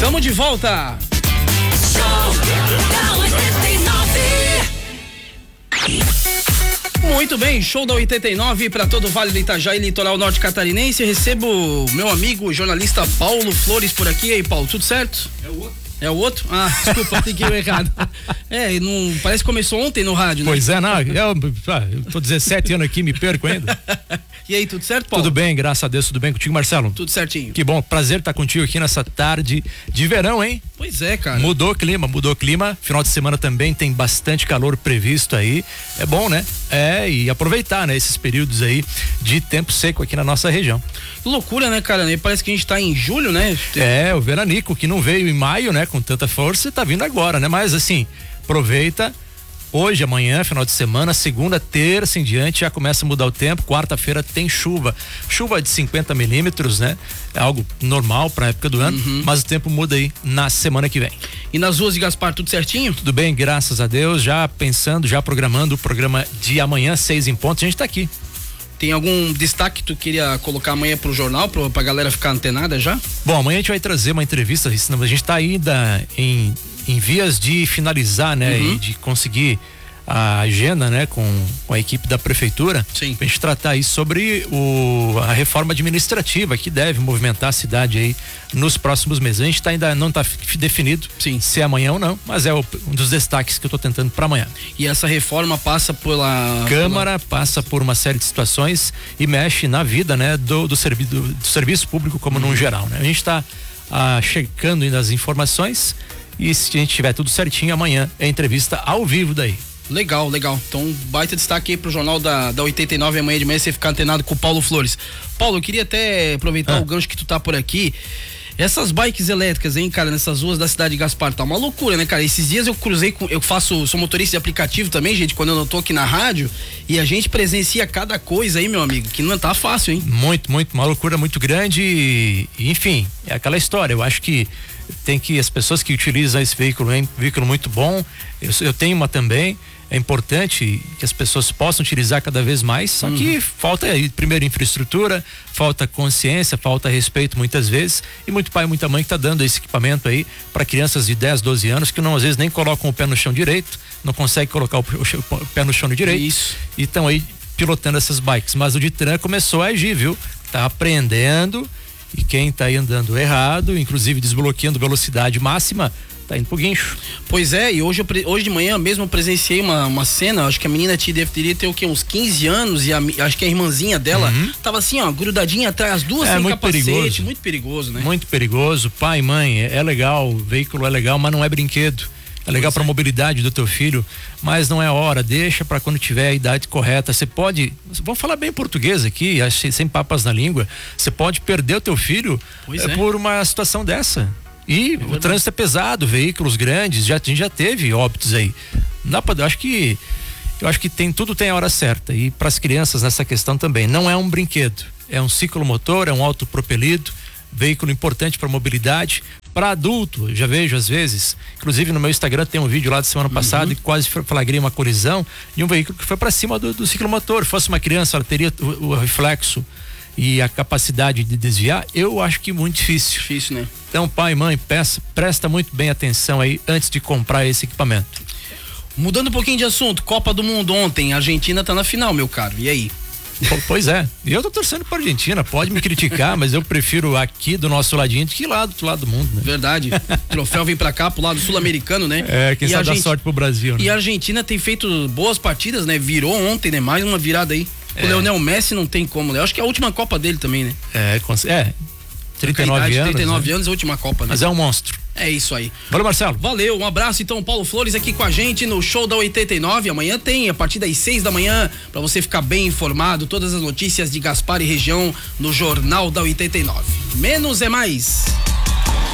Tamo de volta. Show da 89. Muito bem, show da 89 para todo o Vale do Itajaí, litoral norte catarinense. Recebo meu amigo jornalista Paulo Flores por aqui. E aí, Paulo, tudo certo? É o outro? Ah, desculpa, fiquei errado. Não, parece que começou ontem no rádio, né? Pois é, não, eu tô 17 anos aqui, me perco ainda. E aí, tudo certo, Paulo? Tudo bem, graças a Deus, tudo bem contigo, Marcelo? Tudo certinho. Que bom, prazer estar contigo aqui nessa tarde de verão, hein? Pois é, cara. Mudou o clima, final de semana também tem bastante calor previsto aí, é bom, né? E aproveitar, né, esses períodos aí de tempo seco aqui na nossa região. Loucura, né, cara? Parece que a gente tá em julho, né? O veranico que não veio em maio, né, com tanta força, tá vindo agora, né? Mas assim, aproveita. Hoje, amanhã, final de semana, segunda, terça em diante, já começa a mudar o tempo. Quarta-feira tem chuva de 50 milímetros, né? É algo normal pra época do ano, mas o tempo muda aí na semana que vem. E nas ruas de Gaspar, tudo certinho? Tudo bem, graças a Deus, já pensando, já programando o programa de amanhã, 6 em ponto, a gente tá aqui. Tem algum destaque que tu queria colocar amanhã pro jornal, pra galera ficar antenada já? Bom, amanhã a gente vai trazer uma entrevista, a gente tá ainda em vias de finalizar, né? E de conseguir a agenda, né? Com a equipe da prefeitura. Sim. Pra gente tratar aí sobre a reforma administrativa que deve movimentar a cidade aí nos próximos meses. A gente ainda não tá definido se é amanhã ou não, mas é um dos destaques que eu tô tentando para amanhã. E essa reforma passa pela Câmara, passa por uma série de situações e mexe na vida, né? Do serviço público como num geral, né? A gente tá checando ainda as informações e se a gente tiver tudo certinho, amanhã é entrevista ao vivo daí. Legal. Então, baita destaque aí pro jornal da 89 amanhã de manhã, você ficar antenado com o Paulo Flores. Paulo, eu queria até aproveitar o gancho que tu tá por aqui. Essas bikes elétricas, hein, cara, nessas ruas da cidade de Gaspar, tá uma loucura, né, cara? Esses dias eu cruzei sou motorista de aplicativo também, gente, quando eu não tô aqui na rádio, e a gente presencia cada coisa aí, meu amigo, que não tá fácil, hein? Muito, uma loucura muito grande e, enfim, é aquela história, eu acho que as pessoas que utilizam esse veículo, é um veículo muito bom, eu tenho uma também. É importante que as pessoas possam utilizar cada vez mais, só que falta aí, primeiro, infraestrutura, falta consciência, falta respeito muitas vezes, e muito pai e muita mãe que tá dando esse equipamento aí para crianças de 10, 12 anos que não, às vezes nem colocam o pé no chão direito, não conseguem colocar o pé no chão direito. Isso. E estão aí pilotando essas bikes, mas o Detran começou a agir, viu? Tá aprendendo, e quem tá aí andando errado, inclusive desbloqueando velocidade máxima, tá indo pro guincho. Pois é, e hoje de manhã mesmo eu presenciei uma cena, acho que a menina deveria ter o quê? Uns 15 anos e acho que a irmãzinha dela tava assim, ó, grudadinha atrás, as duas sem muito capacete, perigoso. Muito perigoso, né? Muito perigoso, pai, mãe, é legal, o veículo é legal, mas não é brinquedo. É legal para a mobilidade do teu filho, mas não é hora, deixa para quando tiver a idade correta. Você pode, vamos falar bem português aqui, sem papas na língua, você pode perder o teu filho por uma situação dessa. E o trânsito é pesado, veículos grandes, a gente já teve óbitos aí. Eu acho que tudo tem a hora certa, e para as crianças nessa questão também, não é um brinquedo, é um ciclomotor, é um autopropelido, veículo importante para mobilidade. Para adulto, eu já vejo às vezes, inclusive no meu Instagram tem um vídeo lá da semana passada que quase flagrei uma colisão de um veículo que foi para cima do ciclomotor. Se fosse uma criança, ela teria o reflexo e a capacidade de desviar. Eu acho que muito difícil. Difícil, né? Então, pai e mãe, presta muito bem atenção aí antes de comprar esse equipamento. Mudando um pouquinho de assunto, Copa do Mundo ontem, a Argentina tá na final, meu caro, e aí? Pois é, e eu tô torcendo pra Argentina, pode me criticar, mas eu prefiro aqui do nosso ladinho do que lá do outro lado do mundo, né? Verdade, o troféu vem pra cá, pro lado sul-americano, né? Quem sabe dar sorte pro Brasil, né? E a Argentina tem feito boas partidas, né? Virou ontem, né? Mais uma virada aí. O Leonel Messi não tem como, né? Eu acho que é a última Copa dele também, né? 39 anos. 39 anos, a última Copa, né? Mas é um monstro. É isso aí. Valeu, Marcelo. Valeu, um abraço então, Paulo Flores aqui com a gente no show da 89. Amanhã tem, a partir das 6 da manhã, pra você ficar bem informado, todas as notícias de Gaspar e região no Jornal da 89. Menos é mais.